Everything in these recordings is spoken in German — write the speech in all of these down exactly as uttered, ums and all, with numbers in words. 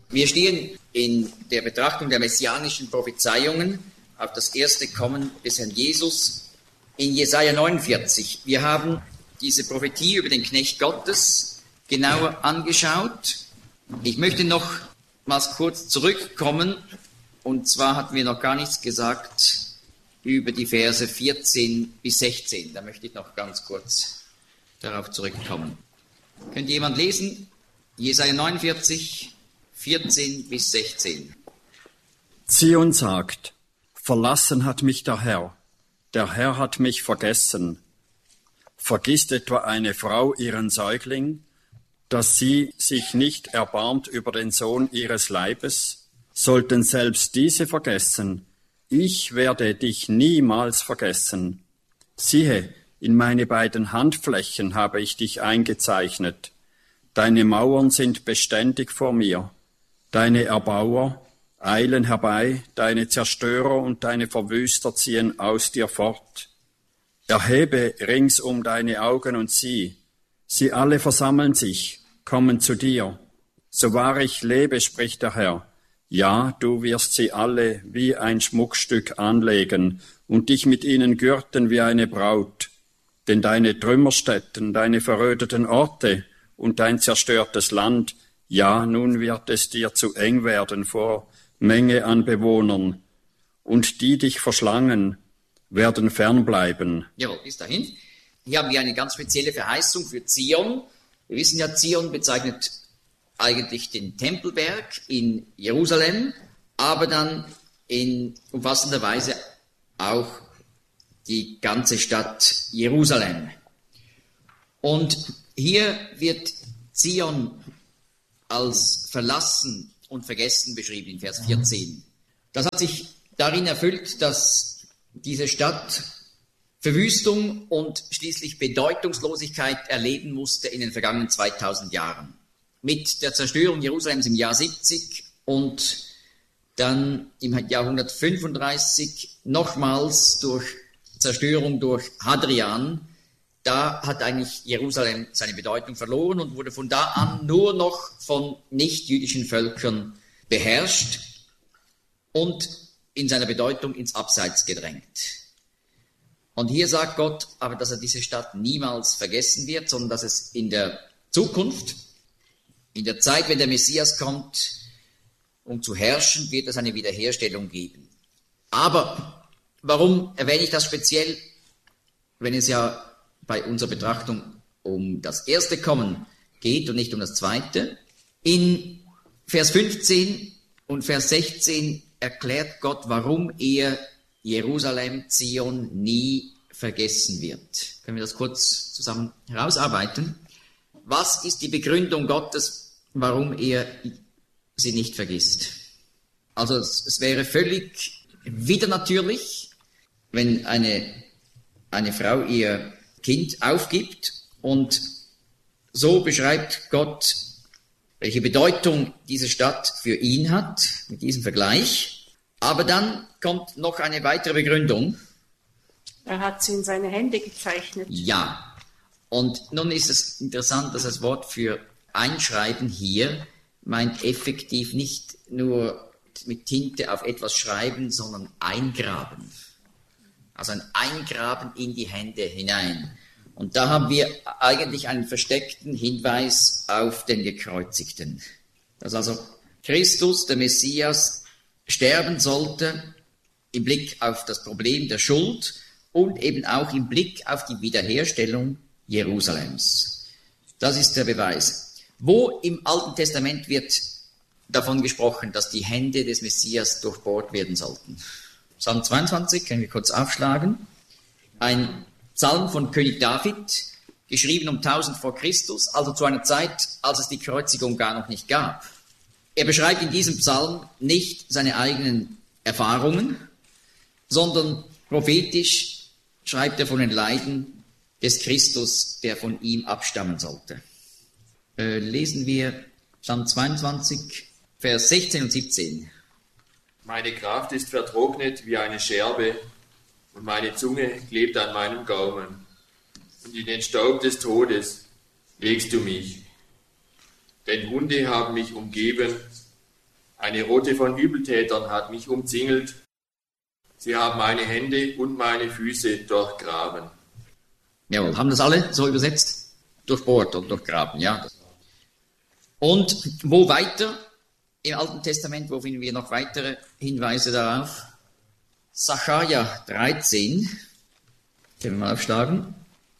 Wir stehen in der Betrachtung der messianischen Prophezeiungen auf das erste Kommen des Herrn Jesus in Jesaja neunundvierzig. Wir haben diese Prophetie über den Knecht Gottes genauer angeschaut. Ich möchte noch mal kurz zurückkommen, und zwar hatten wir noch gar nichts gesagt über die Verse vierzehn bis sechzehn. Da möchte ich noch ganz kurz darauf zurückkommen. Könnte jemand lesen? Jesaja neunundvierzig, vierzehn bis sechzehn. Zion sagt: Verlassen hat mich der Herr, der Herr hat mich vergessen. Vergisst etwa eine Frau ihren Säugling, dass sie sich nicht erbarmt über den Sohn ihres Leibes? Sollten selbst diese vergessen, ich werde dich niemals vergessen. Siehe, in meine beiden Handflächen habe ich dich eingezeichnet. Deine Mauern sind beständig vor mir. Deine Erbauer eilen herbei, deine Zerstörer und deine Verwüster ziehen aus dir fort. Erhebe ringsum deine Augen und sieh, sie alle versammeln sich, kommen zu dir. So wahr ich lebe, spricht der Herr, ja, du wirst sie alle wie ein Schmuckstück anlegen und dich mit ihnen gürten wie eine Braut. Denn deine Trümmerstätten, deine verrödeten Orte und dein zerstörtes Land, ja, nun wird es dir zu eng werden vor Menge an Bewohnern. Und die dich verschlangen, werden fernbleiben. Jawohl, bis dahin. Hier haben wir eine ganz spezielle Verheißung für Zion. Wir wissen ja, Zion bezeichnet eigentlich den Tempelberg in Jerusalem, aber dann in umfassender Weise auch die ganze Stadt Jerusalem. Und hier wird Zion als verlassen und vergessen beschrieben in Vers vierzehn. Das hat sich darin erfüllt, dass diese Stadt Verwüstung und schließlich Bedeutungslosigkeit erleben musste in den vergangenen zweitausend Jahren. Mit der Zerstörung Jerusalems im Jahr siebzig und dann im Jahr hundertfünfunddreißig nochmals durch Zerstörung durch Hadrian, da hat eigentlich Jerusalem seine Bedeutung verloren und wurde von da an nur noch von nichtjüdischen Völkern beherrscht und in seiner Bedeutung ins Abseits gedrängt. Und hier sagt Gott aber, dass er diese Stadt niemals vergessen wird, sondern dass es in der Zukunft, in der Zeit, wenn der Messias kommt, um zu herrschen, wird es eine Wiederherstellung geben. Aber warum erwähne ich das speziell, wenn es ja bei unserer Betrachtung um das erste Kommen geht und nicht um das zweite? In Vers fünfzehn und Vers sechzehn erklärt Gott, warum er Jerusalem, Zion nie vergessen wird. Können wir das kurz zusammen herausarbeiten? Was ist die Begründung Gottes, warum er sie nicht vergisst? Also es, es wäre völlig widernatürlich, wenn eine, eine Frau ihr Kind aufgibt, und so beschreibt Gott, welche Bedeutung diese Stadt für ihn hat, mit diesem Vergleich. Aber dann kommt noch eine weitere Begründung. Er hat sie in seine Hände gezeichnet. Ja, und nun ist es interessant, dass das Wort für Einschreiben hier meint effektiv nicht nur mit Tinte auf etwas schreiben, sondern eingraben. Also ein Eingraben in die Hände hinein. Und da haben wir eigentlich einen versteckten Hinweis auf den Gekreuzigten. Dass also Christus, der Messias, sterben sollte im Blick auf das Problem der Schuld und eben auch im Blick auf die Wiederherstellung Jerusalems. Das ist der Beweis. Wo im Alten Testament wird davon gesprochen, dass die Hände des Messias durchbohrt werden sollten? Psalm zweiundzwanzig, können wir kurz aufschlagen. Ein Psalm von König David, geschrieben um tausend vor Christus, also zu einer Zeit, als es die Kreuzigung gar noch nicht gab. Er beschreibt in diesem Psalm nicht seine eigenen Erfahrungen, sondern prophetisch schreibt er von den Leiden des Christus, der von ihm abstammen sollte. Äh, lesen wir Psalm zweiundzwanzig, Vers sechzehn und siebzehn. Meine Kraft ist vertrocknet wie eine Scherbe und meine Zunge klebt an meinem Gaumen. Und in den Staub des Todes legst du mich. Denn Hunde haben mich umgeben Eine Rotte von Übeltätern hat mich umzingelt. Sie haben meine Hände und meine Füße durchgraben. Jawohl, haben das alle so übersetzt? Durchbohrt und durchgraben, ja. Und wo weiter? Im Alten Testament, wo finden wir noch weitere Hinweise darauf? Sacharja dreizehn. Können wir mal aufschlagen.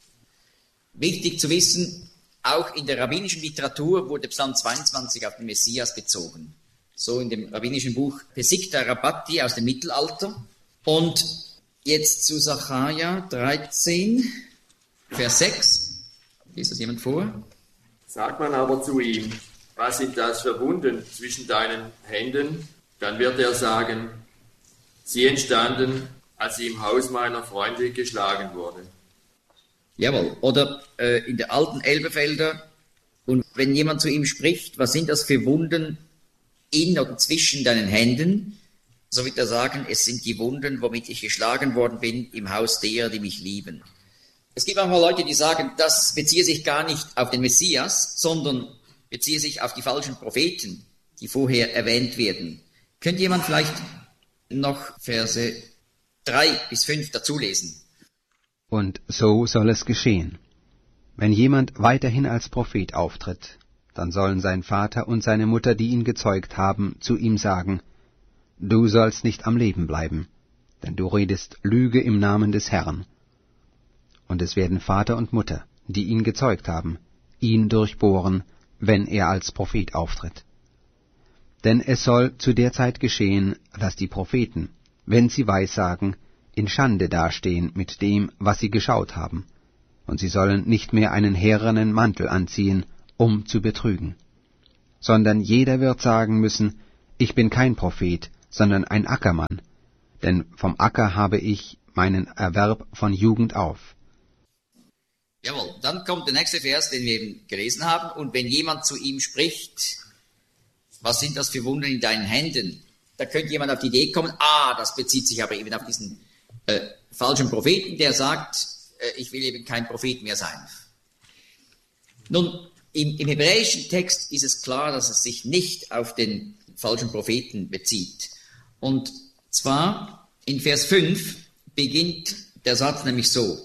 Wichtig zu wissen, auch in der rabbinischen Literatur wurde Psalm zweiundzwanzig auf den Messias bezogen. So in dem rabbinischen Buch Pesikta Rabbati aus dem Mittelalter. Und jetzt zu Sacharja dreizehn, Vers sechs. Liest das jemand vor? Sagt man aber zu ihm, was sind das für Wunden zwischen deinen Händen? Dann wird er sagen, sie entstanden, als ich im Haus meiner Freunde geschlagen wurde. Jawohl, oder äh, in der alten Elberfelder, und wenn jemand zu ihm spricht, was sind das für Wunden in oder zwischen deinen Händen, so wird er sagen, es sind die Wunden, womit ich geschlagen worden bin im Haus derer, die mich lieben. Es gibt manchmal Leute, die sagen, das beziehe sich gar nicht auf den Messias, sondern beziehe sich auf die falschen Propheten, die vorher erwähnt werden. Könnte jemand vielleicht noch Verse drei bis fünf dazu lesen? Und so soll es geschehen. Wenn jemand weiterhin als Prophet auftritt, dann sollen sein Vater und seine Mutter, die ihn gezeugt haben, zu ihm sagen, du sollst nicht am Leben bleiben, denn du redest Lüge im Namen des Herrn. Und es werden Vater und Mutter, die ihn gezeugt haben, ihn durchbohren, wenn er als Prophet auftritt. Denn es soll zu der Zeit geschehen, dass die Propheten, wenn sie Weissagen, in Schande dastehen mit dem, was sie geschaut haben, und sie sollen nicht mehr einen härenen Mantel anziehen, um zu betrügen. Sondern jeder wird sagen müssen, ich bin kein Prophet, sondern ein Ackermann, denn vom Acker habe ich meinen Erwerb von Jugend auf. Jawohl, dann kommt der nächste Vers, den wir eben gelesen haben. Und wenn jemand zu ihm spricht, was sind das für Wunden in deinen Händen? Da könnte jemand auf die Idee kommen, ah, das bezieht sich aber eben auf diesen äh, falschen Propheten, der sagt, äh, ich will eben kein Prophet mehr sein. Nun, im, im hebräischen Text ist es klar, dass es sich nicht auf den falschen Propheten bezieht. Und zwar in Vers fünf beginnt der Satz nämlich so,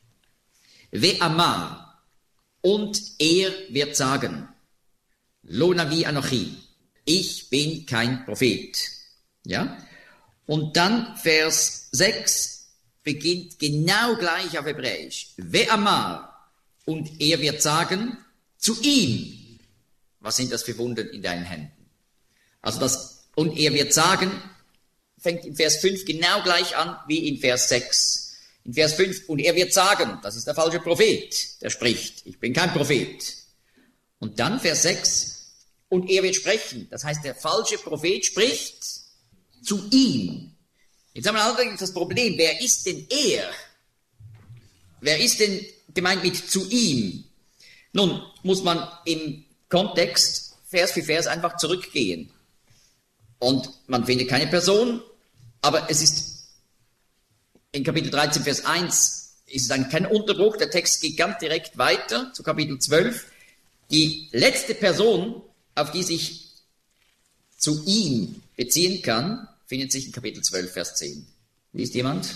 Ve'amar, und er wird sagen, Lo Navi Anochi, ich bin kein Prophet. Ja? Und dann Vers sechs beginnt genau gleich auf Hebräisch. Ve'amar, und er wird sagen, zu ihm, was sind das für Wunden in deinen Händen? Also das, und er wird sagen, fängt in Vers fünf genau gleich an wie in Vers sechs. In Vers fünf, und er wird sagen, das ist der falsche Prophet, der spricht, ich bin kein Prophet. Und dann Vers sechs, und er wird sprechen, das heißt, der falsche Prophet spricht zu ihm. Jetzt haben wir allerdings das Problem, wer ist denn er? Wer ist denn gemeint mit zu ihm? Nun, muss man im Kontext Vers für Vers einfach zurückgehen. Und man findet keine Person, aber es ist in Kapitel dreizehn, Vers eins ist es dann kein Unterbruch, der Text geht ganz direkt weiter zu Kapitel zwölf. Die letzte Person, auf die sich zu ihm beziehen kann, findet sich in Kapitel zwölf, Vers zehn. Liest jemand?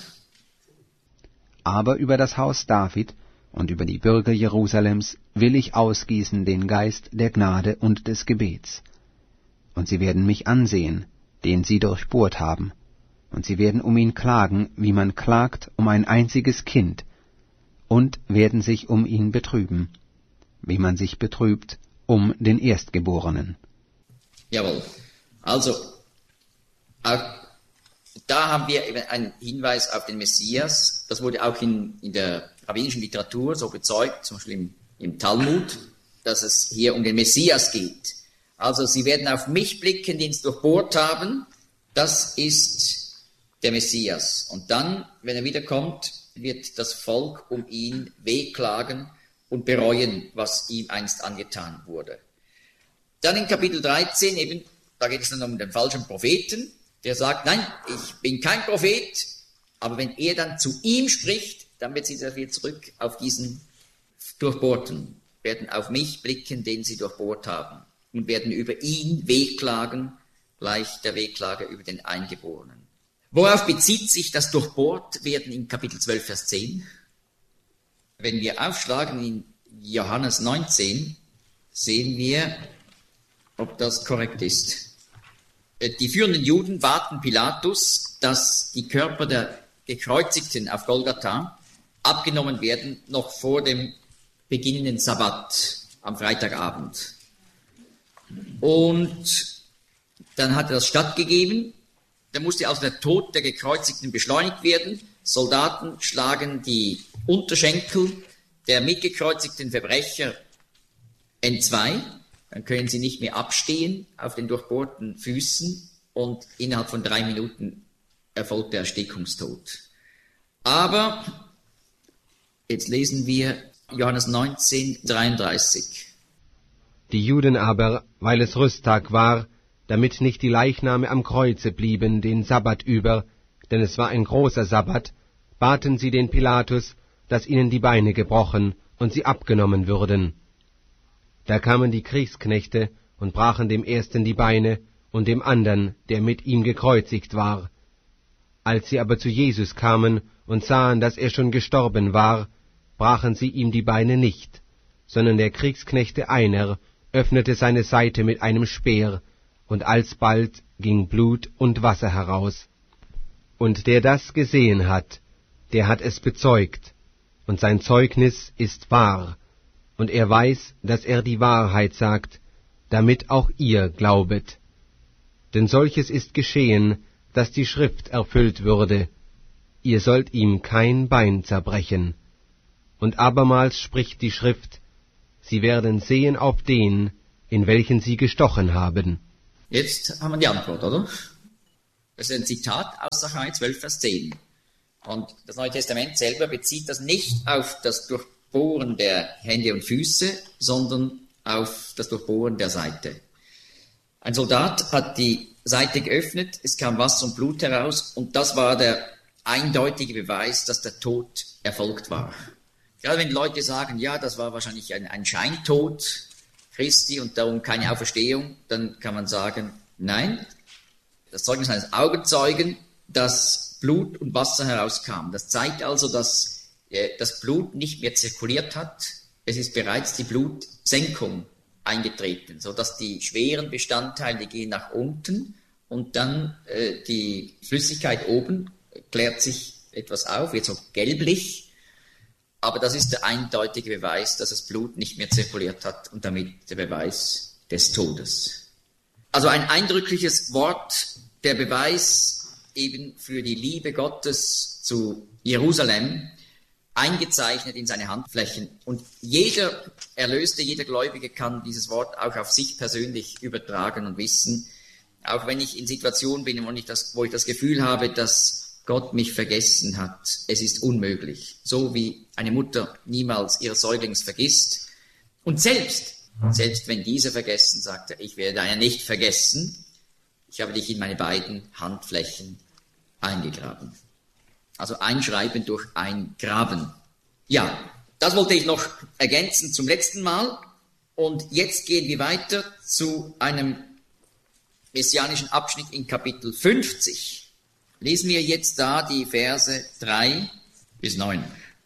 Aber über das Haus David und über die Bürger Jerusalems will ich ausgießen den Geist der Gnade und des Gebets. Und sie werden mich ansehen, den sie durchbohrt haben, und sie werden um ihn klagen, wie man klagt um ein einziges Kind, und werden sich um ihn betrüben, wie man sich betrübt um den Erstgeborenen. Jawohl. Also, auch da haben wir eben einen Hinweis auf den Messias. Das wurde auch in, in der rabbinischen Literatur so bezeugt, zum Beispiel im, im Talmud, dass es hier um den Messias geht. Also, sie werden auf mich blicken, den sie durchbohrt haben. Das ist der Messias. Und dann, wenn er wiederkommt, wird das Volk um ihn wehklagen und bereuen, was ihm einst angetan wurde. Dann in Kapitel dreizehn eben, da geht es dann um den falschen Propheten, der sagt, nein, ich bin kein Prophet, aber wenn er dann zu ihm spricht, dann bezieht er wieder zurück auf diesen Durchbohrten, werden auf mich blicken, den sie durchbohrt haben, und werden über ihn wehklagen gleich der Wehklage über den Eingeborenen. Worauf bezieht sich das Durchbohrtwerden in Kapitel zwölf, Vers zehn? Wenn wir aufschlagen in Johannes neunzehn, sehen wir, ob das korrekt ist. Die führenden Juden baten Pilatus, dass die Körper der Gekreuzigten auf Golgatha abgenommen werden, noch vor dem beginnenden Sabbat am Freitagabend. Und dann hat er das stattgegeben. Da musste also der Tod der Gekreuzigten beschleunigt werden. Soldaten schlagen die Unterschenkel der mitgekreuzigten Verbrecher entzwei. Dann können sie nicht mehr abstehen auf den durchbohrten Füßen und innerhalb von drei Minuten erfolgt der Erstickungstod. Aber jetzt lesen wir Johannes neunzehn, dreiunddreißig. Die Juden aber, weil es Rüsttag war, damit nicht die Leichname am Kreuze blieben den Sabbat über, denn es war ein großer Sabbat, baten sie den Pilatus, dass ihnen die Beine gebrochen und sie abgenommen würden. Da kamen die Kriegsknechte und brachen dem ersten die Beine und dem andern, der mit ihm gekreuzigt war. Als sie aber zu Jesus kamen und sahen, dass er schon gestorben war, brachen sie ihm die Beine nicht, sondern der Kriegsknechte einer öffnete seine Seite mit einem Speer, und alsbald ging Blut und Wasser heraus. Und der das gesehen hat, der hat es bezeugt, und sein Zeugnis ist wahr, und er weiß, dass er die Wahrheit sagt, damit auch ihr glaubet. Denn solches ist geschehen, dass die Schrift erfüllt würde, ihr sollt ihm kein Bein zerbrechen. Und abermals spricht die Schrift, sie werden sehen auf den, in welchen sie gestochen haben. Jetzt haben wir die Antwort, oder? Das ist ein Zitat aus Sacharja zwölf, Vers zehn. Und das Neue Testament selber bezieht das nicht auf das Durchbohren der Hände und Füße, sondern auf das Durchbohren der Seite. Ein Soldat hat die Seite geöffnet, es kam Wasser und Blut heraus, und das war der eindeutige Beweis, dass der Tod erfolgt war. Gerade wenn Leute sagen, ja, das war wahrscheinlich ein, ein Scheintod Christi und darum keine Auferstehung, dann kann man sagen, nein, das Zeugnis eines Augenzeugen, dass Blut und Wasser herauskam. Das zeigt also, dass äh, das Blut nicht mehr zirkuliert hat. Es ist bereits die Blutsenkung eingetreten, sodass die schweren Bestandteile, die gehen nach unten und dann äh, die Flüssigkeit oben klärt sich etwas auf, wird so gelblich. Aber das ist der eindeutige Beweis, dass das Blut nicht mehr zirkuliert hat und damit der Beweis des Todes. Also ein eindrückliches Wort, der Beweis eben für die Liebe Gottes zu Jerusalem, eingezeichnet in seine Handflächen. Und jeder Erlöste, jeder Gläubige kann dieses Wort auch auf sich persönlich übertragen und wissen, auch wenn ich in Situationen bin, wo ich das, wo ich das Gefühl habe, dass Gott mich vergessen hat. Es ist unmöglich. So wie eine Mutter niemals ihres Säuglings vergisst. Und selbst, selbst wenn dieser vergessen, sagt er, ich werde deiner nicht vergessen. Ich habe dich in meine beiden Handflächen eingegraben. Also einschreiben durch eingraben. Ja, das wollte ich noch ergänzen zum letzten Mal. Und jetzt gehen wir weiter zu einem messianischen Abschnitt in Kapitel fünfzig. Lesen wir jetzt da die Verse drei bis neun.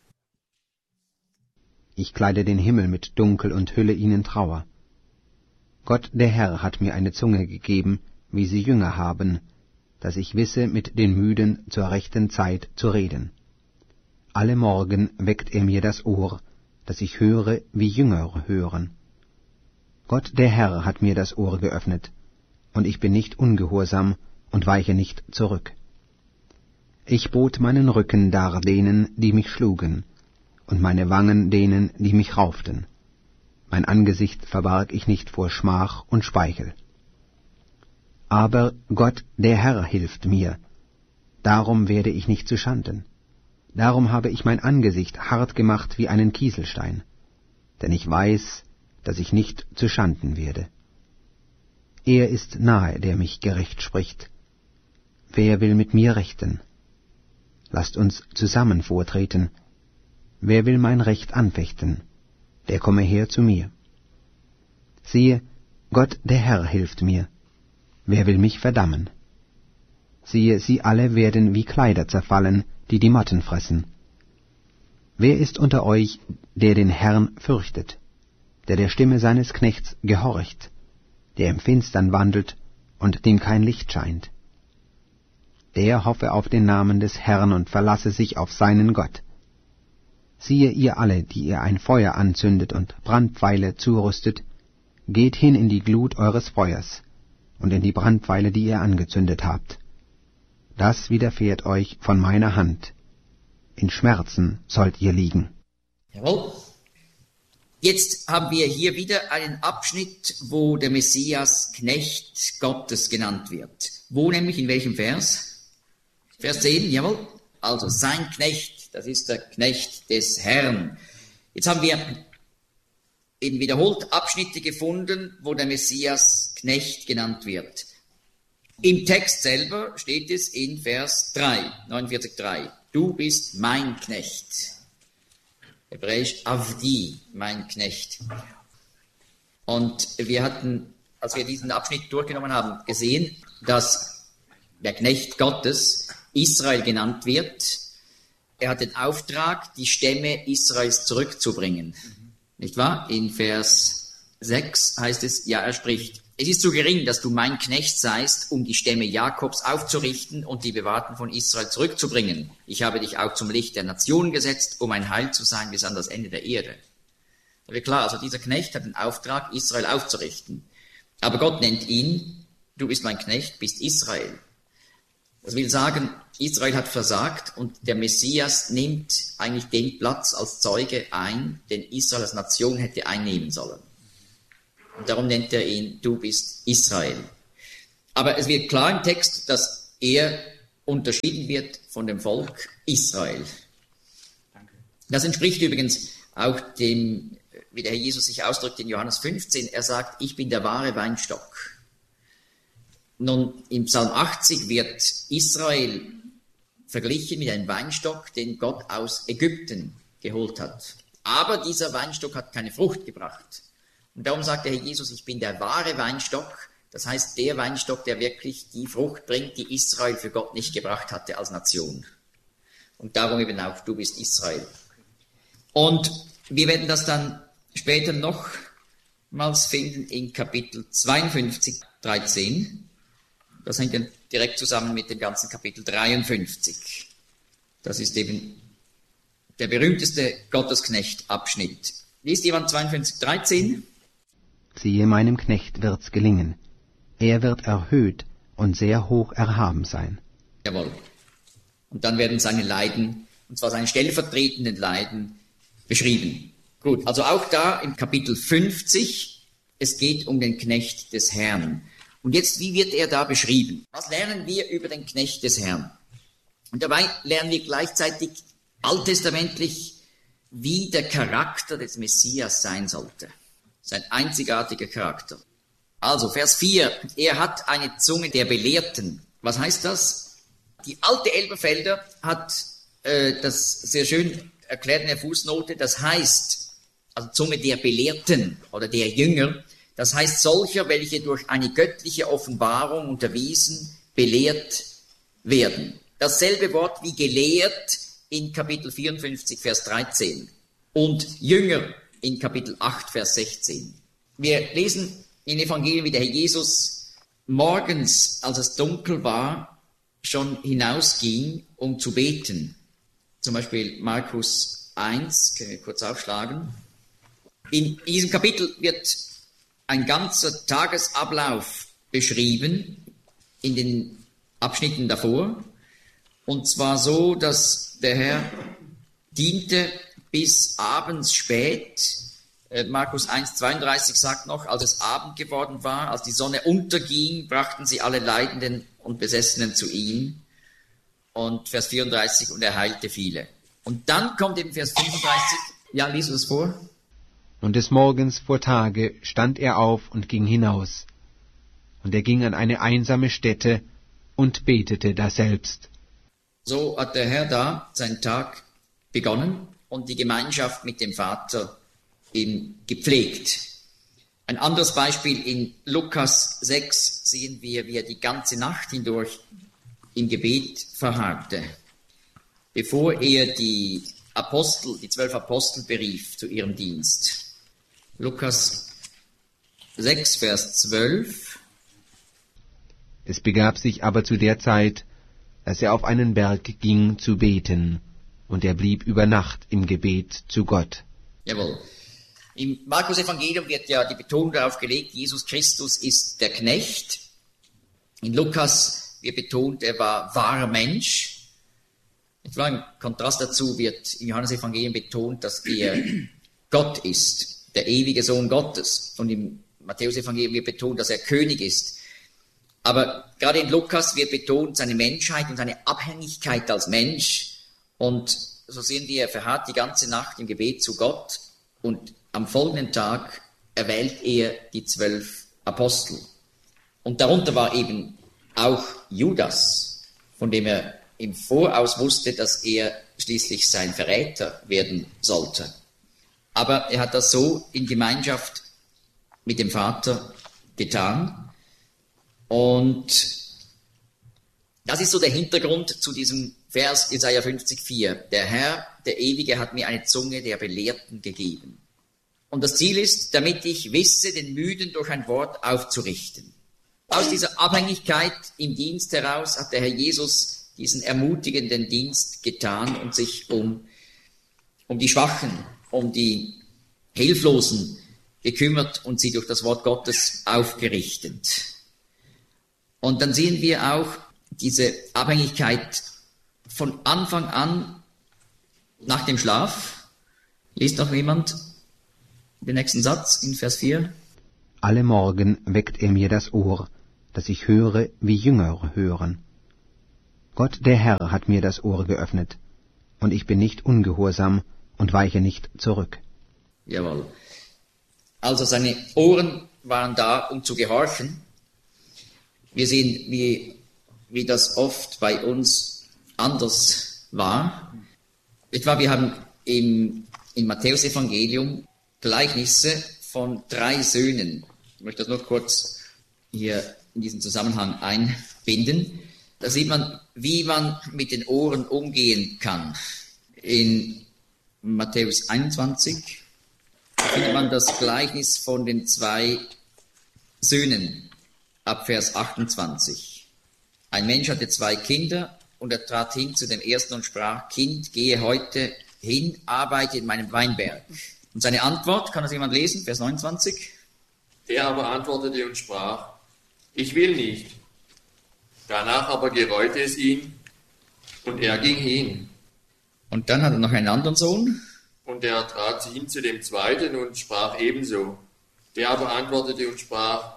Ich kleide den Himmel mit Dunkel und hülle ihn in Trauer. Gott der Herr hat mir eine Zunge gegeben, wie sie Jünger haben, dass ich wisse, mit den Müden zur rechten Zeit zu reden. Alle Morgen weckt er mir das Ohr, dass ich höre, wie Jünger hören. Gott der Herr hat mir das Ohr geöffnet, und ich bin nicht ungehorsam und weiche nicht zurück. Ich bot meinen Rücken dar denen, die mich schlugen, und meine Wangen denen, die mich rauften. Mein Angesicht verbarg ich nicht vor Schmach und Speichel. Aber Gott, der Herr, hilft mir. Darum werde ich nicht zuschanden. Darum habe ich mein Angesicht hart gemacht wie einen Kieselstein. Denn ich weiß, dass ich nicht zuschanden werde. Er ist nahe, der mich gerecht spricht. Wer will mit mir rechten? Lasst uns zusammen vortreten. Wer will mein Recht anfechten? Der komme her zu mir. Siehe, Gott der Herr hilft mir. wer will mich verdammen? Siehe, sie alle werden wie Kleider zerfallen, die die Motten fressen. Wer ist unter euch, der den Herrn fürchtet, der der Stimme seines Knechts gehorcht, der im Finstern wandelt und dem kein Licht scheint? Der hoffe auf den Namen des Herrn und verlasse sich auf seinen Gott. Siehe, ihr alle, die ihr ein Feuer anzündet und Brandpfeile zurüstet, geht hin in die Glut eures Feuers und in die Brandpfeile, die ihr angezündet habt. Das widerfährt euch von meiner Hand. In Schmerzen sollt ihr liegen. Jawohl. Jetzt haben wir hier wieder einen Abschnitt, wo der Messias Knecht Gottes genannt wird. Wo nämlich, in welchem Vers? Vers zehn, jawohl. Also sein Knecht, das ist der Knecht des Herrn. Jetzt haben wir eben wiederholt Abschnitte gefunden, wo der Messias Knecht genannt wird. Im Text selber steht es in Vers drei, neunundvierzig drei. Du bist mein Knecht. Hebräisch Avdi, mein Knecht. Und wir hatten, als wir diesen Abschnitt durchgenommen haben, gesehen, dass der Knecht Gottes Israel genannt wird. Er hat den Auftrag, die Stämme Israels zurückzubringen. Nicht wahr? In Vers sechs heißt es, ja, er spricht: Es ist so gering, dass du mein Knecht seist, um die Stämme Jakobs aufzurichten und die Bewahrten von Israel zurückzubringen. Ich habe dich auch zum Licht der Nationen gesetzt, um ein Heil zu sein bis an das Ende der Erde. Aber klar, also dieser Knecht hat den Auftrag, Israel aufzurichten. Aber Gott nennt ihn, du bist mein Knecht, bist Israel. Das will sagen, Israel hat versagt und der Messias nimmt eigentlich den Platz als Zeuge ein, den Israel als Nation hätte einnehmen sollen. Und darum nennt er ihn, du bist Israel. Aber es wird klar im Text, dass er unterschieden wird von dem Volk Israel. Das entspricht übrigens auch dem, wie der Herr Jesus sich ausdrückt in Johannes fünfzehn. Er sagt, ich bin der wahre Weinstock. Nun, im Psalm achtzig wird Israel verglichen mit einem Weinstock, den Gott aus Ägypten geholt hat. Aber dieser Weinstock hat keine Frucht gebracht. Und darum sagt der Herr Jesus, ich bin der wahre Weinstock, das heißt der Weinstock, der wirklich die Frucht bringt, die Israel für Gott nicht gebracht hatte als Nation. Und darum eben auch, du bist Israel. Und wir werden das dann später nochmals finden in Kapitel zweiundfünfzig, dreizehn. Das hängt dann direkt zusammen mit dem ganzen Kapitel dreiundfünfzig. Das ist eben der berühmteste Gottesknecht-Abschnitt. Liest jemand zweiundfünfzig, dreizehn? Siehe, meinem Knecht wird's gelingen. Er wird erhöht und sehr hoch erhaben sein. Jawohl. Und dann werden seine Leiden, und zwar seine stellvertretenden Leiden, beschrieben. Gut, also auch da im Kapitel fünfzig, es geht um den Knecht des Herrn. Und jetzt, wie wird er da beschrieben? Was lernen wir über den Knecht des Herrn? Und dabei lernen wir gleichzeitig alttestamentlich, wie der Charakter des Messias sein sollte. Sein einzigartiger Charakter. Also, Vers vier. Er hat eine Zunge der Belehrten. Was heißt das? Die alte Elberfelder hat äh, das sehr schön erklärt in der Fußnote. Das heißt, also Zunge der Belehrten oder der Jünger, das heißt solcher, welche durch eine göttliche Offenbarung unterwiesen, belehrt werden. Dasselbe Wort wie gelehrt in Kapitel vierundfünfzig, Vers dreizehn und Jünger in Kapitel acht, Vers sechzehn. Wir lesen in Evangelien, wie der Herr Jesus morgens, als es dunkel war, schon hinausging, um zu beten. Zum Beispiel Markus eins, können wir kurz aufschlagen. In diesem Kapitel wird ein ganzer Tagesablauf beschrieben in den Abschnitten davor. Und zwar so, dass der Herr diente bis abends spät. Markus eins, zweiunddreißig sagt noch, als es Abend geworden war, als die Sonne unterging, brachten sie alle Leidenden und Besessenen zu ihm. Und Vers vierunddreißig, und er heilte viele. Und dann kommt eben Vers fünfunddreißig. Ja, lies uns vor. Und des Morgens vor Tage stand er auf und ging hinaus. Und er ging an eine einsame Stätte und betete daselbst. So hat der Herr da seinen Tag begonnen und die Gemeinschaft mit dem Vater ihm gepflegt. Ein anderes Beispiel in Lukas sechs sehen wir, wie er die ganze Nacht hindurch im Gebet verharrte, bevor er die Apostel, die zwölf Apostel berief zu ihrem Dienst. Lukas sechs, Vers zwölf. Es begab sich aber zu der Zeit, dass er auf einen Berg ging zu beten, und er blieb über Nacht im Gebet zu Gott. Jawohl. Im Markus-Evangelium wird ja die Betonung darauf gelegt, Jesus Christus ist der Knecht. In Lukas wird betont, er war wahrer Mensch. Im Kontrast dazu wird im Johannes-Evangelium betont, dass er Gott ist, der ewige Sohn Gottes. Und im Matthäus-Evangelium wird betont, dass er König ist. Aber gerade in Lukas wird betont seine Menschheit und seine Abhängigkeit als Mensch. Und so sehen wir, er verharrt die ganze Nacht im Gebet zu Gott. Und am folgenden Tag erwählt er die zwölf Apostel. Und darunter war eben auch Judas, von dem er im Voraus wusste, dass er schließlich sein Verräter werden sollte. Aber er hat das so in Gemeinschaft mit dem Vater getan. Und das ist so der Hintergrund zu diesem Vers Jesaja fünfzig, vier. Der Herr, der Ewige, hat mir eine Zunge der Belehrten gegeben. Und das Ziel ist, damit ich wisse, den Müden durch ein Wort aufzurichten. Aus dieser Abhängigkeit im Dienst heraus hat der Herr Jesus diesen ermutigenden Dienst getan und sich um, um die Schwachen, um die Hilflosen gekümmert und sie durch das Wort Gottes aufgerichtet. Und dann sehen wir auch diese Abhängigkeit von Anfang an nach dem Schlaf. Liest noch jemand den nächsten Satz in Vers vier? Alle Morgen weckt er mir das Ohr, dass ich höre, wie Jünger hören. Gott der Herr hat mir das Ohr geöffnet, und ich bin nicht ungehorsam und weiche nicht zurück. Jawohl. Also seine Ohren waren da, um zu gehorchen. Wir sehen, wie, wie das oft bei uns anders war. Etwa wir haben im, im Matthäus-Evangelium Gleichnisse von drei Söhnen. Ich möchte das noch kurz hier in diesen Zusammenhang einbinden. Da sieht man, wie man mit den Ohren umgehen kann. In Matthäus einundzwanzig findet man das Gleichnis von den zwei Söhnen ab Vers achtundzwanzig. Ein Mensch hatte zwei Kinder und er trat hin zu dem ersten und sprach: Kind, gehe heute hin, arbeite in meinem Weinberg. Und seine Antwort, kann das jemand lesen? Vers neunundzwanzig. Der aber antwortete und sprach: Ich will nicht. Danach aber gereute es ihn, und er ging hin. Und dann hat er noch einen anderen Sohn. Und er trat hin zu dem zweiten und sprach ebenso. Der aber antwortete und sprach: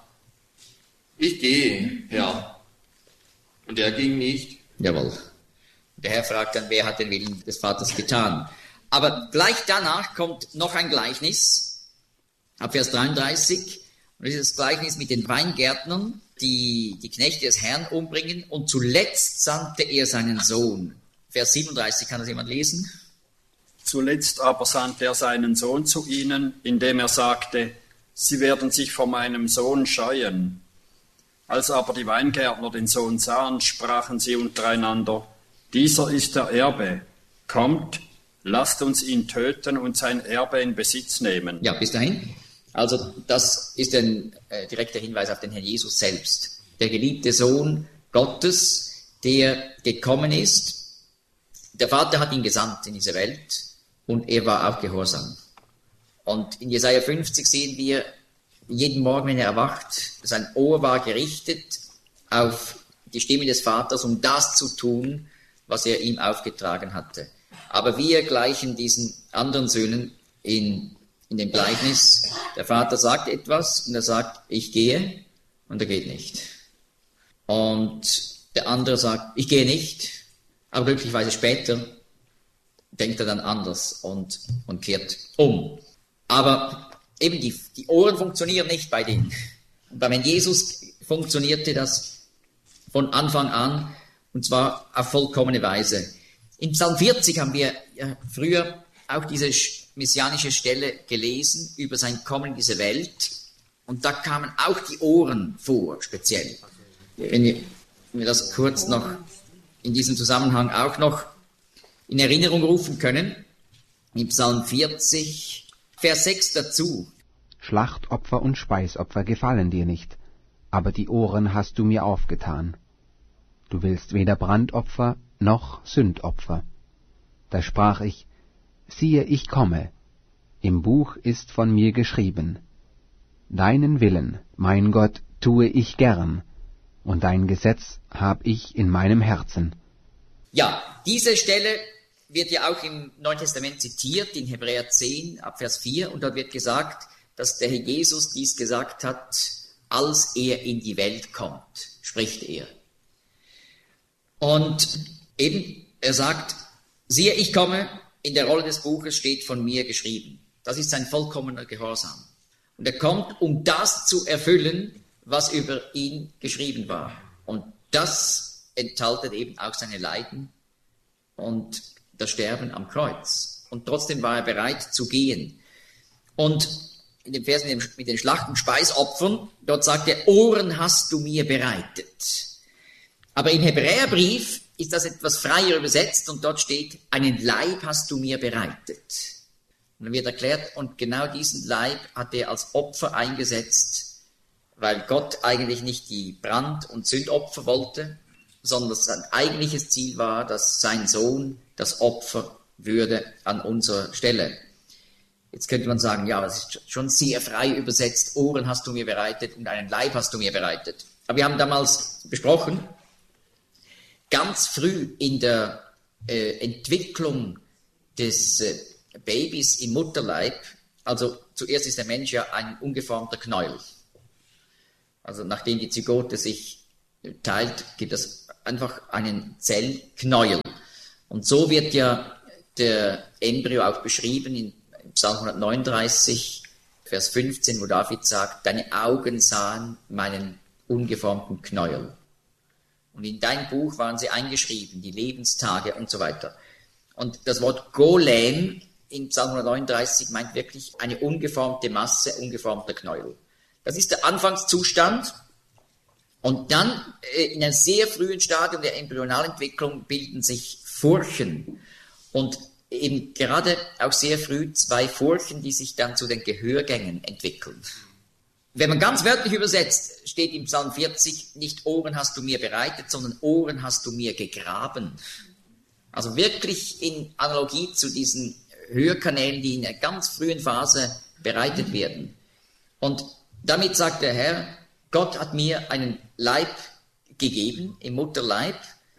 Ich gehe, Herr. Und er ging nicht. Jawohl. Der Herr fragt dann, wer hat den Willen des Vaters getan? Aber gleich danach kommt noch ein Gleichnis, ab Vers dreiunddreißig. Und das ist das Gleichnis mit den Weingärtnern, die die Knechte des Herrn umbringen. Und zuletzt sandte er seinen Sohn. Vers siebenunddreißig, kann das jemand lesen? Zuletzt aber sandte er seinen Sohn zu ihnen, indem er sagte: Sie werden sich vor meinem Sohn scheuen. Als aber die Weingärtner den Sohn sahen, sprachen sie untereinander: Dieser ist der Erbe. Kommt, lasst uns ihn töten und sein Erbe in Besitz nehmen. Ja, bis dahin. Also das ist ein äh, direkter Hinweis auf den Herrn Jesus selbst. Der geliebte Sohn Gottes, der gekommen ist. Der Vater hat ihn gesandt in diese Welt und er war auch gehorsam. Und in Jesaja fünfzig sehen wir, jeden Morgen, wenn er erwacht, sein Ohr war gerichtet auf die Stimme des Vaters, um das zu tun, was er ihm aufgetragen hatte. Aber wir gleichen diesen anderen Söhnen in, in dem Gleichnis. Der Vater sagt etwas und er sagt: Ich gehe, und er geht nicht. Und der andere sagt: Ich gehe nicht, aber glücklicherweise später denkt er dann anders und, und kehrt um. Aber eben die, die Ohren funktionieren nicht bei denen. Und bei Jesus funktionierte das von Anfang an, und zwar auf vollkommene Weise. In Psalm vierzig haben wir ja früher auch diese messianische Stelle gelesen über sein Kommen in diese Welt. Und da kamen auch die Ohren vor, speziell. Wenn wir, wenn wir das kurz noch in diesem Zusammenhang auch noch in Erinnerung rufen können, im Psalm vierzig, Vers sechs dazu. Schlachtopfer und Speisopfer gefallen dir nicht, aber die Ohren hast du mir aufgetan. Du willst weder Brandopfer noch Sündopfer. Da sprach ich, siehe, ich komme, im Buch ist von mir geschrieben. Deinen Willen, mein Gott, tue ich gern, und dein Gesetz hab ich in meinem Herzen. Ja, diese Stelle wird ja auch im Neuen Testament zitiert, in Hebräer zehn, ab Vers vier, und dort wird gesagt, dass der Herr Jesus dies gesagt hat, als er in die Welt kommt, spricht er. Und eben, er sagt, siehe, ich komme, in der Rolle des Buches steht von mir geschrieben. Das ist sein vollkommener Gehorsam. Und er kommt, um das zu erfüllen, was über ihn geschrieben war. Und das enthaltet eben auch seine Leiden und das Sterben am Kreuz. Und trotzdem war er bereit zu gehen. Und in dem Vers mit, dem, mit den Schlacht- und Speisopfern, dort sagt er, Ohren hast du mir bereitet. Aber im Hebräerbrief ist das etwas freier übersetzt und dort steht, einen Leib hast du mir bereitet. Und dann wird erklärt, und genau diesen Leib hat er als Opfer eingesetzt, weil Gott eigentlich nicht die Brand- und Sündopfer wollte, sondern sein eigentliches Ziel war, dass sein Sohn das Opfer würde an unserer Stelle. Jetzt könnte man sagen, ja, das ist schon sehr frei übersetzt, Ohren hast du mir bereitet und einen Leib hast du mir bereitet. Aber wir haben damals besprochen, ganz früh in der äh, Entwicklung des äh, Babys im Mutterleib, also zuerst ist der Mensch ja ein ungeformter Knäuel. Also nachdem die Zygote sich teilt, gibt es einfach einen Zellknäuel. Und so wird ja der Embryo auch beschrieben in Psalm hundertneununddreißig, Vers fünfzehn, wo David sagt, deine Augen sahen meinen ungeformten Knäuel. Und in dein Buch waren sie eingeschrieben, die Lebenstage und so weiter. Und das Wort Golem in Psalm hundertneununddreißig meint wirklich eine ungeformte Masse, ungeformter Knäuel. Das ist der Anfangszustand. Und dann äh, in einem sehr frühen Stadium der Embryonalentwicklung bilden sich Furchen. Und eben gerade auch sehr früh zwei Furchen, die sich dann zu den Gehörgängen entwickeln. Wenn man ganz wörtlich übersetzt, steht im Psalm vierzig, nicht Ohren hast du mir bereitet, sondern Ohren hast du mir gegraben. Also wirklich in Analogie zu diesen Hörkanälen, die in einer ganz frühen Phase bereitet werden. Und damit sagt der Herr, Gott hat mir einen Leib gegeben, im Mutterleib,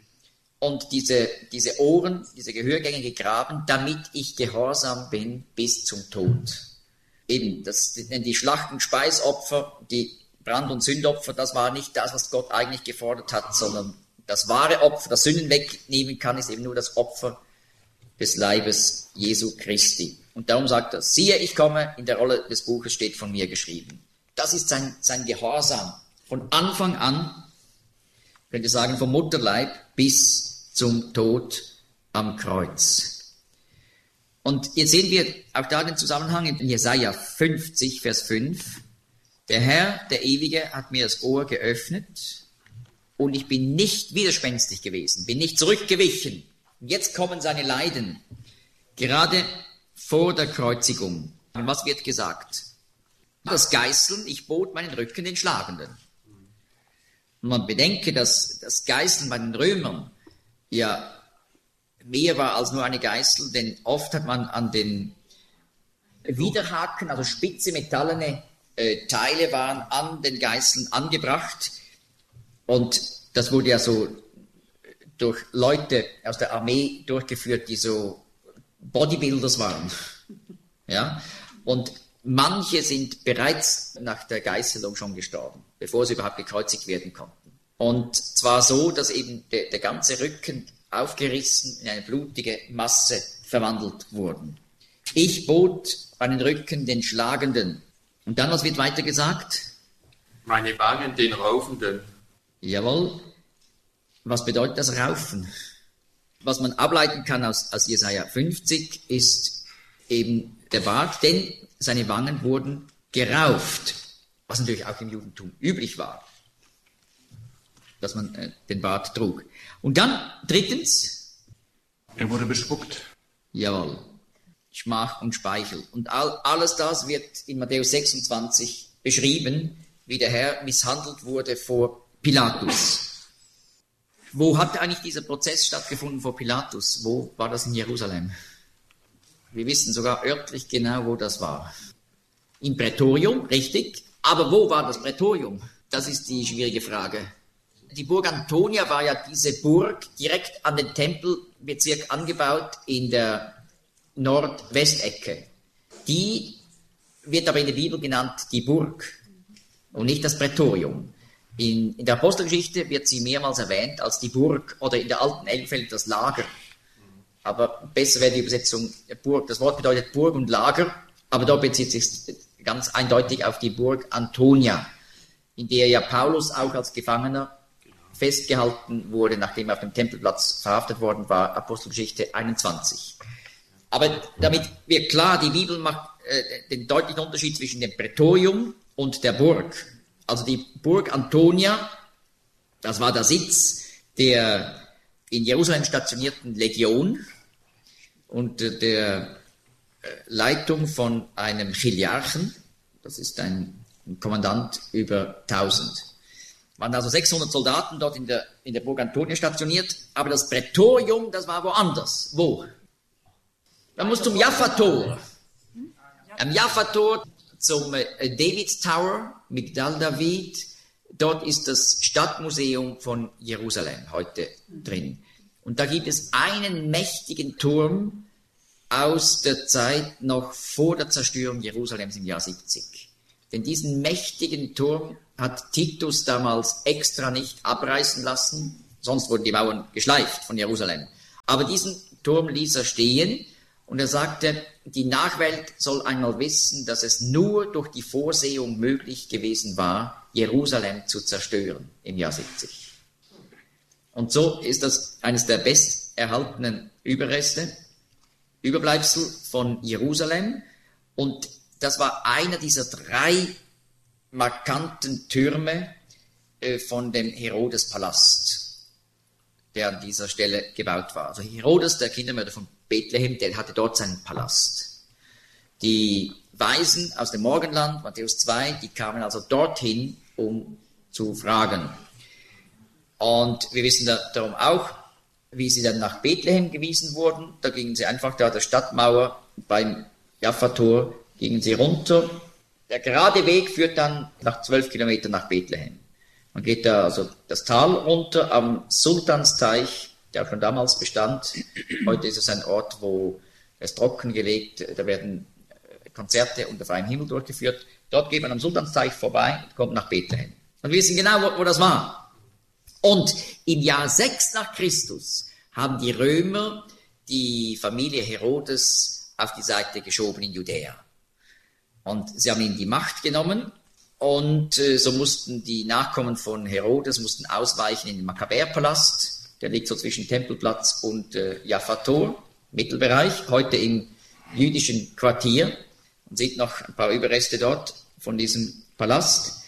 und diese, diese Ohren, diese Gehörgänge gegraben, damit ich gehorsam bin bis zum Tod. Eben, das, die Schlacht- und Speisopfer, die Brand- und Sündopfer, das war nicht das, was Gott eigentlich gefordert hat, sondern das wahre Opfer, das Sünden wegnehmen kann, ist eben nur das Opfer des Leibes Jesu Christi. Und darum sagt er, siehe, ich komme, in der Rolle des Buches steht von mir geschrieben. Das ist sein, sein Gehorsam. Von Anfang an, könnt ihr sagen, vom Mutterleib bis zum Tod am Kreuz. Und jetzt sehen wir auch da den Zusammenhang in Jesaja fünfzig, Vers fünf. Der Herr, der Ewige, hat mir das Ohr geöffnet und ich bin nicht widerspenstig gewesen, bin nicht zurückgewichen. Und jetzt kommen seine Leiden, gerade vor der Kreuzigung. Und was wird gesagt? Das Geißeln, ich bot meinen Rücken den Schlagenden. Und man bedenke, dass das Geißeln bei den Römern ja mehr war als nur eine Geißel, denn oft hat man an den Widerhaken, also spitze metallene äh, Teile waren an den Geißeln angebracht. Und das wurde ja so durch Leute aus der Armee durchgeführt, die so Bodybuilders waren. Ja? Und manche sind bereits nach der Geißelung schon gestorben, bevor sie überhaupt gekreuzigt werden konnten. Und zwar so, dass eben der, der ganze Rücken aufgerissen in eine blutige Masse verwandelt wurden. Ich bot meinen Rücken den Schlagenden. Und dann, was wird weiter gesagt? Meine Wangen den Raufenden. Jawohl. Was bedeutet das Raufen? Was man ableiten kann aus, aus Jesaja fünfzig ist eben der Bart, denn seine Wangen wurden gerauft. was natürlich auch im Judentum üblich war, dass man äh, den Bart trug. Und dann drittens, er wurde bespuckt. Jawohl, Schmach und Speichel. Und all, alles das wird in Matthäus sechsundzwanzig beschrieben, wie der Herr misshandelt wurde vor Pilatus. Wo hat eigentlich dieser Prozess stattgefunden vor Pilatus? Wo war das in Jerusalem? Wir wissen sogar örtlich genau, wo das war. Im Prätorium, richtig. Aber wo war das Prätorium? Das ist die schwierige Frage. Die Burg Antonia war ja diese Burg direkt an den Tempelbezirk angebaut in der Nordwestecke. Die wird aber in der Bibel genannt die Burg und nicht das Prätorium. In, in der Apostelgeschichte wird sie mehrmals erwähnt als die Burg oder in der alten Elbenfeld das Lager. Aber besser wäre die Übersetzung Burg. Das Wort bedeutet Burg und Lager, aber dort bezieht sich ganz eindeutig auf die Burg Antonia, in der ja Paulus auch als Gefangener festgehalten wurde, nachdem er auf dem Tempelplatz verhaftet worden war, Apostelgeschichte einundzwanzig. Aber damit wird klar, die Bibel macht äh, den deutlichen Unterschied zwischen dem Prätorium und der Burg. Also die Burg Antonia, das war der Sitz der in Jerusalem stationierten Legion und äh, der äh, Leitung von einem Chiliarchen, das ist ein, ein Kommandant über tausend. Es waren also sechshundert Soldaten dort in der, in der Burg Antonia stationiert, aber das Prätorium, das war woanders. Wo? Man muss zum Jaffa-Tor. Am Jaffa-Tor zum äh, David Tower, Migdal David. Dort ist das Stadtmuseum von Jerusalem heute drin. Und da gibt es einen mächtigen Turm aus der Zeit noch vor der Zerstörung Jerusalems im Jahr siebzig. Denn diesen mächtigen Turm hat Titus damals extra nicht abreißen lassen, sonst wurden die Mauern geschleift von Jerusalem. Aber diesen Turm ließ er stehen und er sagte, die Nachwelt soll einmal wissen, dass es nur durch die Vorsehung möglich gewesen war, Jerusalem zu zerstören im Jahr siebzig. Und so ist das eines der besterhaltenen Überreste, Überbleibsel von Jerusalem. Und das war einer dieser drei markanten Türme äh, von dem Herodespalast, der an dieser Stelle gebaut war. Also Herodes, der Kindermörder von Bethlehem, der hatte dort seinen Palast. Die Weisen aus dem Morgenland, Matthäus zwei, die kamen also dorthin, um zu fragen. Und wir wissen da, darum auch, wie sie dann nach Bethlehem gewiesen wurden. Da gingen sie einfach da der Stadtmauer beim Jaffa-Tor, gingen sie runter. Der gerade Weg führt dann nach zwölf Kilometern nach Bethlehem. Man geht da also das Tal runter am Sultansteich, der auch schon damals bestand. Heute ist es ein Ort, wo es trockengelegt, da werden Konzerte unter freiem Himmel durchgeführt. Dort geht man am Sultansteich vorbei und kommt nach Bethlehem. Und wir wissen genau, wo, wo das war. Und im Jahr sechs nach Christus haben die Römer die Familie Herodes auf die Seite geschoben in Judäa. Und sie haben ihnen die Macht genommen und äh, so mussten die Nachkommen von Herodes mussten ausweichen in den Makkabäerpalast. Der liegt so zwischen Tempelplatz und äh, Jaffa-Tor, Mittelbereich, heute im jüdischen Quartier. Man sieht noch ein paar Überreste dort von diesem Palast.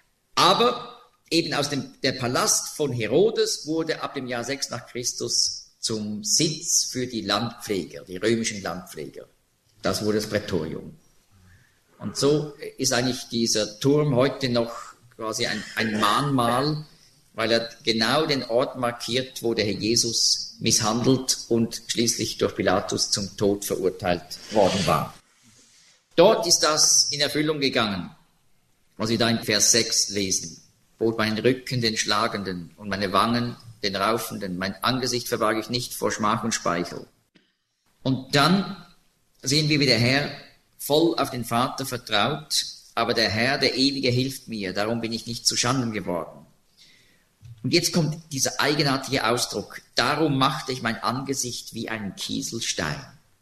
Aber eben aus dem der Palast von Herodes wurde ab dem Jahr sechs nach Christus zum Sitz für die Landpfleger, die römischen Landpfleger. Das wurde das Prätorium. Und so ist eigentlich dieser Turm heute noch quasi ein, ein Mahnmal, weil er genau den Ort markiert, wo der Herr Jesus misshandelt und schließlich durch Pilatus zum Tod verurteilt worden war. Dort ist das in Erfüllung gegangen, was wir da in Vers sechs lesen. Bot meinen Rücken den Schlagenden und meine Wangen den Raufenden. Mein Angesicht verbarg ich nicht vor Schmach und Speichel. Und dann sehen wir, wie der Herr voll auf den Vater vertraut, aber der Herr, der Ewige, hilft mir, darum bin ich nicht zu Schanden geworden. Und jetzt kommt dieser eigenartige Ausdruck, darum machte ich mein Angesicht wie einen Kieselstein.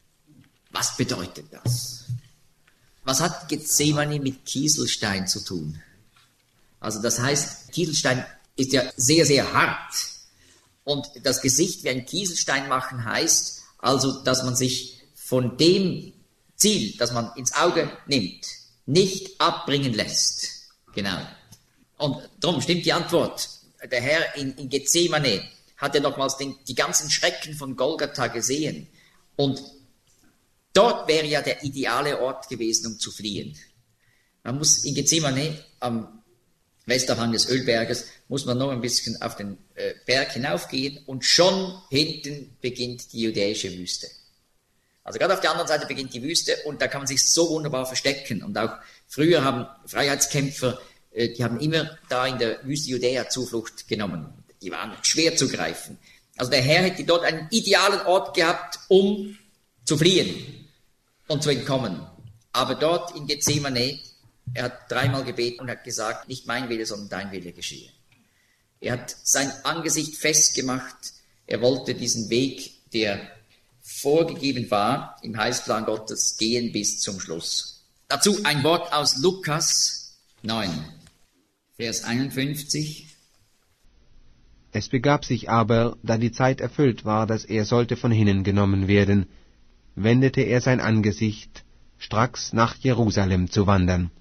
Was bedeutet das? Was hat Gethsemane mit Kieselstein zu tun? Also das heißt, Kieselstein ist ja sehr, sehr hart. Und das Gesicht wie ein Kieselstein machen heißt also, dass man sich von dem Ziel, das man ins Auge nimmt, nicht abbringen lässt. Genau. Und darum stimmt die Antwort. Der Herr in, in Gethsemane hat ja nochmals den, die ganzen Schrecken von Golgatha gesehen. Und dort wäre ja der ideale Ort gewesen, um zu fliehen. Man muss in Gethsemane am Westabhang des Ölberges, muss man noch ein bisschen auf den äh, Berg hinaufgehen und schon hinten beginnt die judäische Wüste. Also gerade auf der anderen Seite beginnt die Wüste und da kann man sich so wunderbar verstecken. Und auch früher haben Freiheitskämpfer, äh, die haben immer da in der Wüste Judäa Zuflucht genommen. Die waren schwer zu greifen. Also der Herr hätte dort einen idealen Ort gehabt, um zu fliehen und zu entkommen. Aber dort in Gethsemane, er hat dreimal gebeten und hat gesagt, nicht mein Wille, sondern dein Wille geschehe. Er hat sein Angesicht festgemacht. Er wollte diesen Weg, der vorgegeben war, im Heilsplan Gottes, gehen bis zum Schluss. Dazu ein Wort aus Lukas neun, Vers einundfünfzig. Es begab sich aber, da die Zeit erfüllt war, dass er sollte von hinnen genommen werden, wendete er sein Angesicht, stracks nach Jerusalem zu wandern.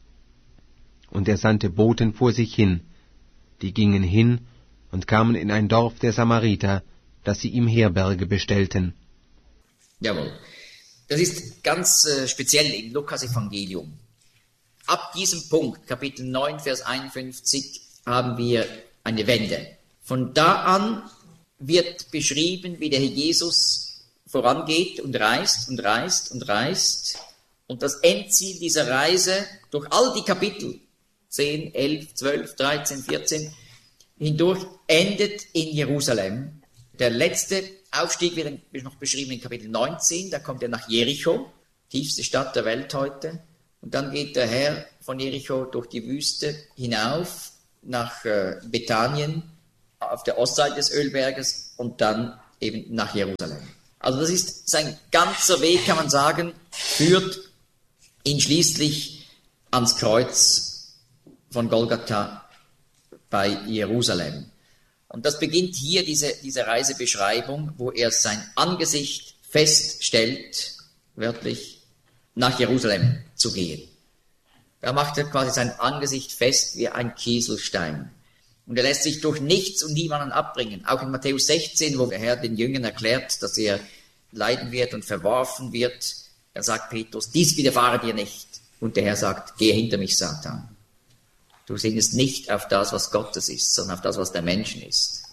Und er sandte Boten vor sich hin, die gingen hin und kamen in ein Dorf der Samariter, dass sie ihm Herberge bestellten. Jawohl. Das ist ganz äh, speziell im Lukas-Evangelium. Ab diesem Punkt, Kapitel neun, Vers einundfünfzig, haben wir eine Wende. Von da an wird beschrieben, wie der Herr Jesus vorangeht und reist und reist und reist. Und das Endziel dieser Reise durch all die Kapitel, zehn, elf, zwölf, dreizehn, vierzehn, hindurch endet in Jerusalem. Der letzte Aufstieg wird noch beschrieben in Kapitel neunzehn, da kommt er nach Jericho, tiefste Stadt der Welt heute. Und dann geht der Herr von Jericho durch die Wüste hinauf nach äh, Bethanien, auf der Ostseite des Ölberges und dann eben nach Jerusalem. Also das ist sein ganzer Weg, kann man sagen, führt ihn schließlich ans Kreuz von Golgatha bei Jerusalem. Und das beginnt hier, diese, diese Reisebeschreibung, wo er sein Angesicht feststellt, wörtlich, nach Jerusalem zu gehen. Da macht er quasi sein Angesicht fest wie ein Kieselstein. Und er lässt sich durch nichts und niemanden abbringen. Auch in Matthäus sechzehn, wo der Herr den Jüngern erklärt, dass er leiden wird und verworfen wird, da sagt Petrus, dies widerfahre dir nicht. Und der Herr sagt, gehe hinter mich, Satan. Du sinnest nicht auf das, was Gottes ist, sondern auf das, was der Menschen ist.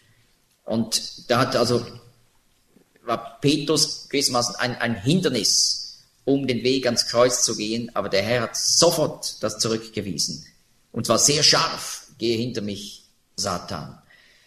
Und da hat also, war Petrus gewissermaßen ein, ein Hindernis, um den Weg ans Kreuz zu gehen, aber der Herr hat sofort das zurückgewiesen. Und zwar sehr scharf, gehe hinter mich, Satan.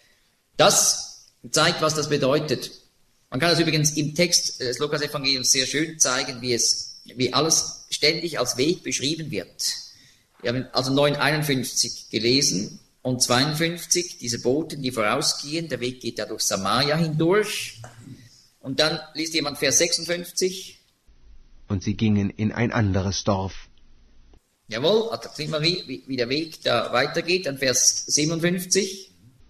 Das zeigt, was das bedeutet. Man kann das übrigens im Text des Lukas-Evangeliums sehr schön zeigen, wie es, wie alles ständig als Weg beschrieben wird. Wir haben also neun einundfünfzig gelesen und zweiundfünfzig, diese Boten, die vorausgehen, der Weg geht ja durch Samaria hindurch. Und dann liest jemand Vers sechsundfünfzig. Und sie gingen in ein anderes Dorf. Jawohl, also sehen wir, wie, wie der Weg da weitergeht, dann Vers siebenundfünfzig.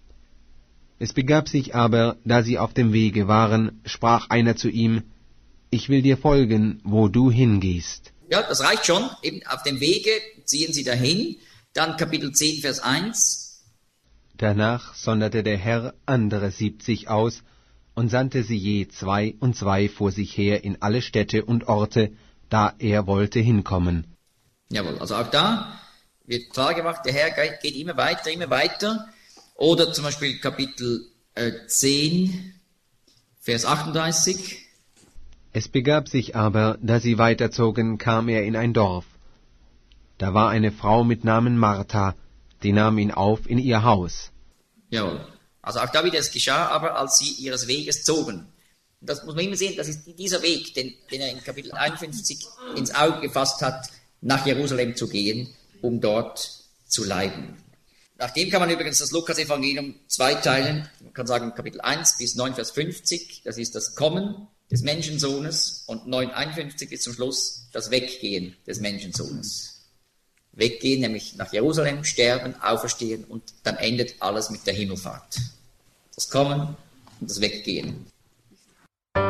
Es begab sich aber, da sie auf dem Wege waren, sprach einer zu ihm, ich will dir folgen, wo du hingehst. Ja, das reicht schon. Eben auf dem Wege ziehen sie dahin. Dann Kapitel zehn, Vers eins. Danach sonderte der Herr andere siebzig aus und sandte sie je zwei und zwei vor sich her in alle Städte und Orte, da er wollte hinkommen. Jawohl, also auch da wird klar gemacht, der Herr geht immer weiter, immer weiter. Oder zum Beispiel Kapitel äh, zehn, Vers achtunddreißig. Es begab sich aber, da sie weiterzogen, kam er in ein Dorf. Da war eine Frau mit Namen Martha, die nahm ihn auf in ihr Haus. Jawohl. Also auch da wieder, es geschah aber, als sie ihres Weges zogen. Und das muss man immer sehen, das ist dieser Weg, den, den er in Kapitel einundfünfzig ins Auge gefasst hat, nach Jerusalem zu gehen, um dort zu leiden. Nachdem kann man übrigens das Lukas-Evangelium zweiteilen. Man kann sagen, Kapitel eins bis neun, Vers fünfzig, das ist das Kommen des Menschensohnes, und neun einundfünfzig bis zum Schluss das Weggehen des Menschensohnes. Weggehen, nämlich nach Jerusalem, sterben, auferstehen, und dann endet alles mit der Himmelfahrt. Das Kommen und das Weggehen.